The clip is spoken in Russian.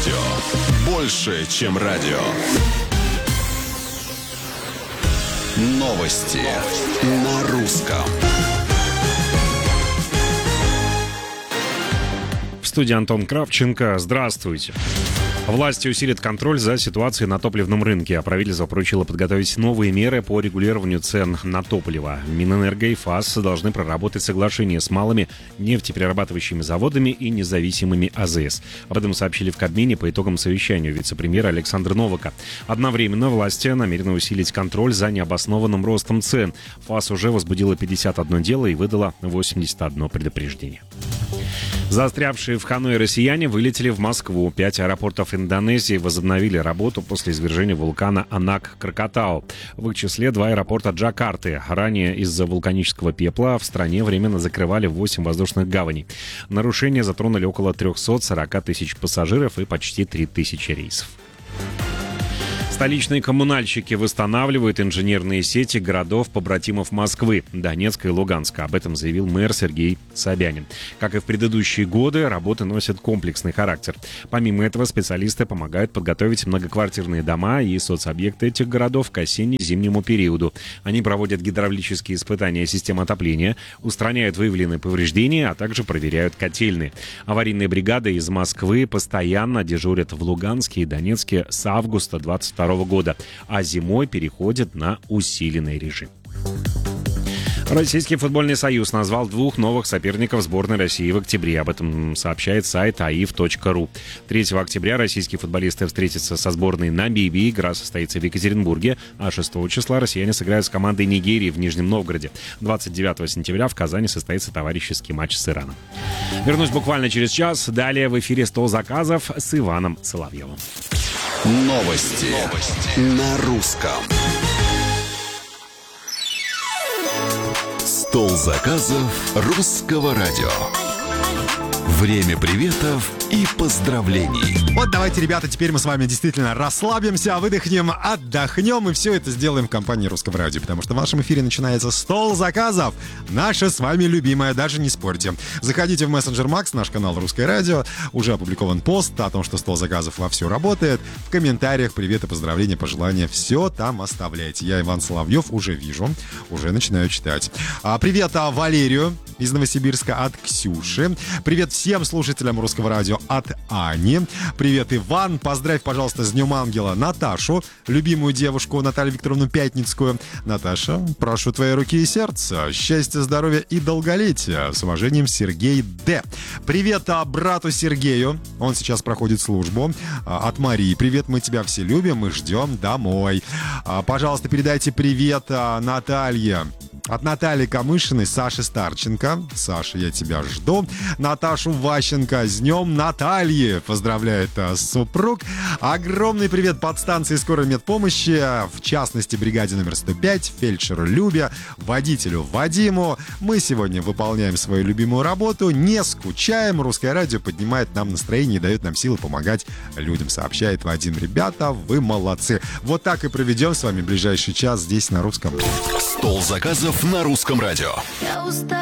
радио. Больше, чем радио. Новости на русском. В студии Антон Кравченко. Здравствуйте. Власти усилят контроль за ситуацией на топливном рынке, а правительство поручило подготовить новые меры по регулированию цен на топливо. Минэнерго и ФАС должны проработать соглашение с малыми нефтеперерабатывающими заводами и независимыми АЗС. Об этом сообщили в Кабмине по итогам совещания вице-премьера Александра Новака. Одновременно власти намерены усилить контроль за необоснованным ростом цен. ФАС уже возбудила 51 дело и выдала 81 предупреждение. Застрявшие в Ханое россияне вылетели в Москву. 5 аэропортов Индонезии возобновили работу после извержения вулкана Анак-Кракатау. В их числе 2 аэропорта Джакарты. Ранее из-за вулканического пепла в стране временно закрывали 8 воздушных гаваней. Нарушения затронули около 340 тысяч пассажиров и почти 3000 рейсов. Столичные коммунальщики восстанавливают инженерные сети городов-побратимов Москвы, Донецка и Луганска. Об этом заявил мэр Сергей Собянин. Как и в предыдущие годы, работы носят комплексный характер. Помимо этого, специалисты помогают подготовить многоквартирные дома и соцобъекты этих городов к осенне-зимнему периоду. Они проводят гидравлические испытания систем отопления, устраняют выявленные повреждения, а также проверяют котельные. Аварийные бригады из Москвы постоянно дежурят в Луганске и Донецке с августа 2022 года, а зимой переходит на усиленный режим. Российский футбольный союз назвал 2 новых соперников сборной России в октябре. Об этом сообщает сайт aif.ru. 3 октября российские футболисты встретятся со сборной Намибии. Игра состоится в Екатеринбурге. А 6 числа россияне сыграют с командой Нигерии в Нижнем Новгороде. 29 сентября в Казани состоится товарищеский матч с Ираном. Вернусь буквально через час. Далее в эфире 100 заказов с Иваном Соловьевым. Новости на русском. Стол заказов русского радио. Время приветов и поздравлений. Вот давайте, ребята, теперь мы с вами действительно расслабимся, выдохнем, отдохнем, и все это сделаем в компании Русского радио, потому что в нашем эфире начинается стол заказов. Наше с вами любимое, даже не спорьте. Заходите в мессенджер Макс, наш канал Русское радио. Уже опубликован пост о том, что стол заказов вовсю работает. В комментариях приветы, поздравления, пожелания, все там оставляйте. Я, Иван Соловьев, уже вижу, уже начинаю читать. Привет Валерию из Новосибирска от Ксюши. Привет всем слушателям Русского радио от Ани. Привет, Иван. Поздравь, пожалуйста, с Днем Ангела Наташу, любимую девушку Наталью Викторовну Пятницкую. Наташа, прошу твоей руки и сердца. Счастья, здоровья и долголетия. С уважением, Сергей Д. Привет брату Сергею. Он сейчас проходит службу. От Марии. Привет, мы тебя все любим и ждем домой. Пожалуйста, передайте привет Наталье. От Натальи Камышиной, Саши Старченко. Саша, я тебя жду. Наташу Ващенко. С Днем Натальи. Поздравляет супруг. Огромный привет подстанции скорой медпомощи. В частности, бригаде номер 105, фельдшеру Любе, водителю Вадиму. Мы сегодня выполняем свою любимую работу. Не скучаем. Русское радио поднимает нам настроение и дает нам силы помогать людям. Сообщает Вадим. Ребята, вы молодцы. Вот так и проведем с вами ближайший час здесь на Русском. Стол заказов на Русском радио.